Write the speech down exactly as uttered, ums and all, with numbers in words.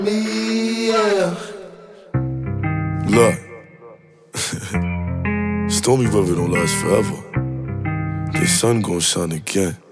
Me, yeah. Look, stormy weather don't last forever. The sun gon' shine again.